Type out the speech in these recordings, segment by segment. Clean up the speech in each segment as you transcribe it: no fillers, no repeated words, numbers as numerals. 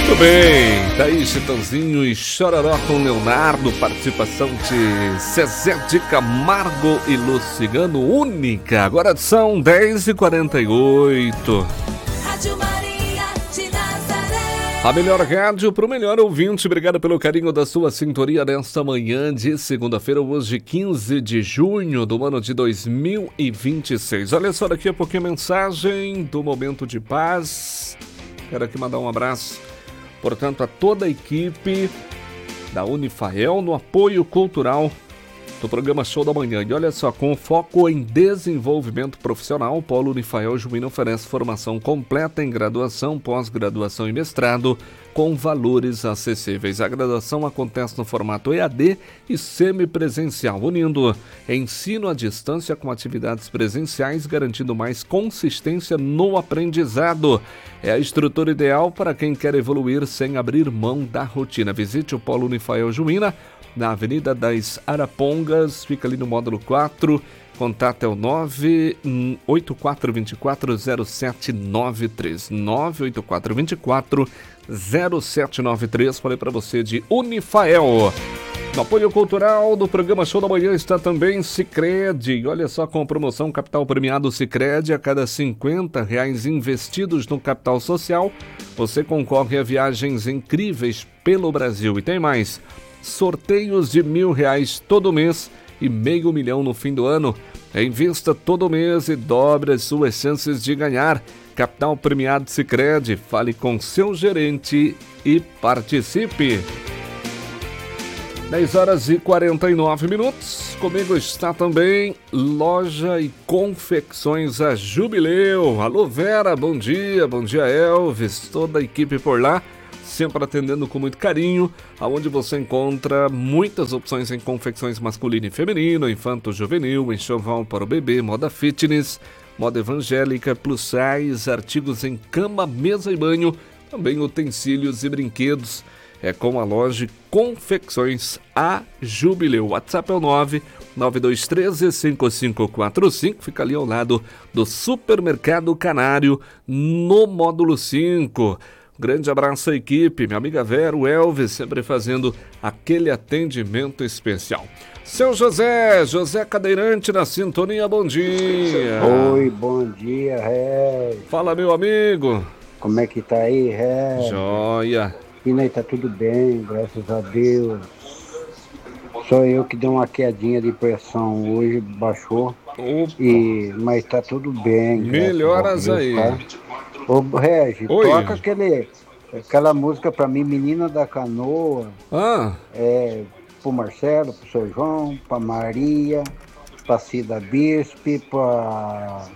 Muito bem, tá aí Chitãozinho e Chororó com Leonardo, participação de Zezé de Camargo e Lu Cigano, única. Agora são 10h48. Rádio Maria de Nazaré. A melhor rádio para o melhor ouvinte. Obrigado pelo carinho da sua sintonia nesta manhã de segunda-feira, hoje 15 de junho do ano de 2026. Olha só, daqui a pouquinho mensagem do Momento de Paz. Quero aqui mandar um abraço, portanto, a toda a equipe da Unifael no apoio cultural do programa Show da Manhã. E olha só, com foco em desenvolvimento profissional, o Polo Unifael Juína oferece formação completa em graduação, pós-graduação e mestrado, com valores acessíveis. A graduação acontece no formato EAD e semipresencial, unindo ensino à distância com atividades presenciais, garantindo mais consistência no aprendizado. É a estrutura ideal para quem quer evoluir sem abrir mão da rotina. Visite o Polo Unifael Juína, na Avenida das Arapongas, fica ali no módulo 4. Contato é o 984240793. 984240793. Falei para você de Unifael. No apoio cultural do programa Show da Manhã está também Sicredi. Olha só, com promoção Capital Premiado Sicredi, a cada R$50 investidos no capital social, você concorre a viagens incríveis pelo Brasil. E tem mais, sorteios de R$1.000 todo mês e R$500 mil no fim do ano. Invista todo mês e dobre as suas chances de ganhar. Capital Premiado Sicredi. Fale com seu gerente e participe. 10h49. Comigo está também Loja e Confecções a Jubileu. Alô Vera, bom dia Elvis, toda a equipe por lá, sempre atendendo com muito carinho, aonde você encontra muitas opções em confecções masculino e feminino, infanto juvenil, enxoval para o bebê, moda fitness, moda evangélica, plus size, artigos em cama, mesa e banho, também utensílios e brinquedos. É com a Loja Confecções a Jubileu. WhatsApp é o 992135545, fica ali ao lado do Supermercado Canário, no módulo 5. Grande abraço à equipe, minha amiga Vera, o Elvis, sempre fazendo aquele atendimento especial. Seu José Cadeirante na sintonia, bom dia. Oi, bom dia, Ré. Fala, meu amigo. Como é que tá aí, Ré? Joia. E aí, tá tudo bem, graças a Deus. Só eu que dei uma quedinha de pressão hoje, baixou. Mas tá tudo bem. Melhoras aí. Tá? Ô, Regi, Oi. toca aquela música pra mim, Menina da Canoa. Pro Marcelo, pro seu João, pra Maria, pra Cida Bispe, pra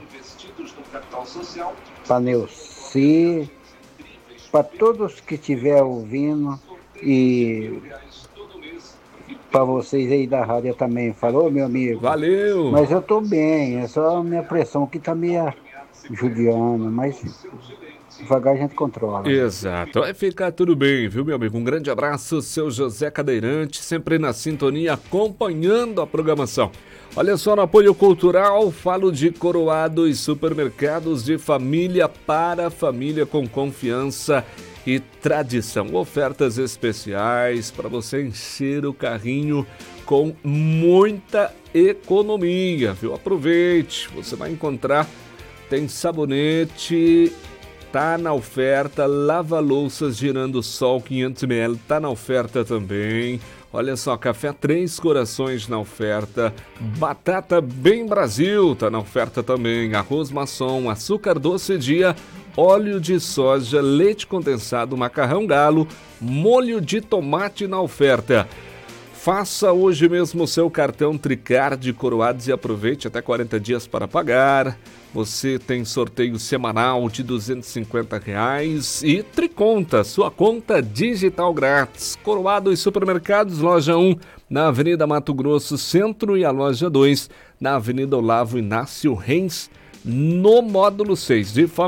Neuci, pra todos que estiver ouvindo e pra vocês aí da rádio também. Falou, meu amigo? Valeu. Mas eu tô bem, é só a minha pressão que tá meio judiando, mas devagar a gente controla. Exato, vai ficar tudo bem, viu, meu amigo? Um grande abraço, seu José Cadeirante, sempre na sintonia, acompanhando a programação. Olha só, no apoio cultural, falo de Coroados, supermercados de família para família com confiança e tradição. Ofertas especiais para você encher o carrinho com muita economia, viu? Aproveite, você vai encontrar, tem sabonete, tá na oferta, lava-louças Girando Sol 500 ml, tá na oferta também. Olha só, café Três Corações na oferta, batata Bem Brasil tá na oferta também, arroz maçom, açúcar doce dia, óleo de soja, leite condensado, macarrão galo, molho de tomate na oferta. Faça hoje mesmo o seu cartão Tricard Coroados e aproveite até 40 dias para pagar. Você tem sorteio semanal de R$250 e Triconta, sua conta digital grátis. Coroados Supermercados, loja 1 na Avenida Mato Grosso Centro e a loja 2 na Avenida Olavo Inácio Reis, no módulo 6 de